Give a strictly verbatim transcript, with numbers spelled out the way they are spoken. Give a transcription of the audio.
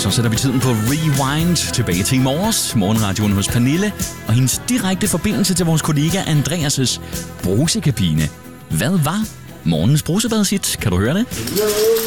Så sætter vi tiden på Rewind tilbage til i morges. Morgenradioen hos Pernille og hendes direkte forbindelse til vores kollega Andreas' brusekabine. Hvad var morgens brusebadshit? Kan du høre det?